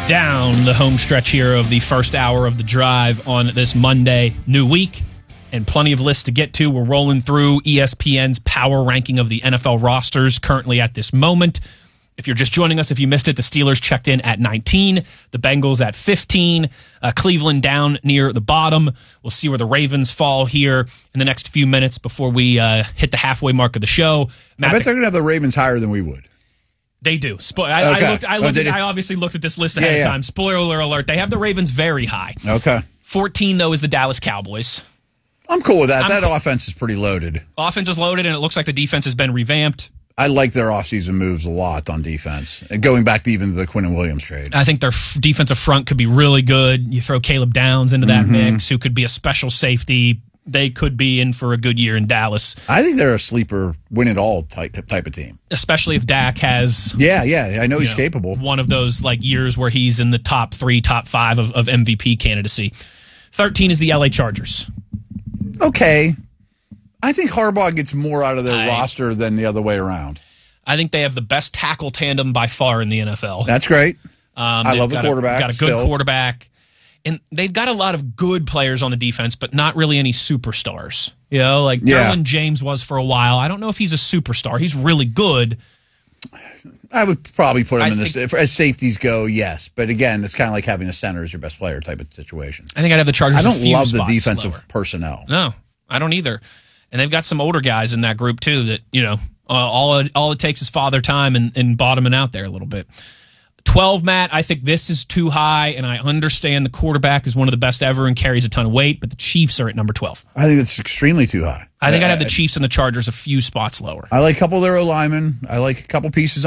down the home stretch here of the first hour of the drive on this Monday, new week, and plenty of lists to get to. We're rolling through ESPN's power ranking of the NFL rosters currently at this moment. If you're just joining us, if you missed it, the Steelers checked in at 19, the Bengals at 15, Cleveland down near the bottom. We'll see where the Ravens fall here in the next few minutes before we hit the halfway mark of the show. Matt, I bet they're going to have the Ravens higher than we would. They do. I obviously looked at this list ahead of time. Spoiler alert, they have the Ravens very high. Okay. 14, though, is the Dallas Cowboys. I'm cool with that. That offense is pretty loaded. Offense is loaded, and it looks like the defense has been revamped. I like their offseason moves a lot on defense. And going back to even the Quinnen Williams trade. I think their defensive front could be really good. You throw Caleb Downs into that mix, who could be a special safety. They could be in for a good year in Dallas. I think they're a sleeper, win-it-all type of team. Especially if Dak has... Yeah, I know he's capable. One of those years where he's in the top 3, top 5 of MVP candidacy. 13 is the LA Chargers. Okay. I think Harbaugh gets more out of their roster than the other way around. I think they have the best tackle tandem by far in the NFL. That's great. I love the quarterback. Got a good quarterback. And they've got a lot of good players on the defense, but not really any superstars. You know, like Derwin James was for a while. I don't know if he's a superstar. He's really good. I would probably put him in this. As safeties go, yes. But again, it's kind of like having a center as your best player type of situation. I think I'd have the Chargers. I don't love the defensive personnel. No, I don't either. And they've got some older guys in that group, too, that, all it takes is father time and bottoming out there a little bit. 12, Matt, I think this is too high, and I understand the quarterback is one of the best ever and carries a ton of weight, but the Chiefs are at number 12. I think it's extremely too high. I think I'd have the Chiefs and the Chargers a few spots lower. I like a couple of their O-linemen. I like a couple pieces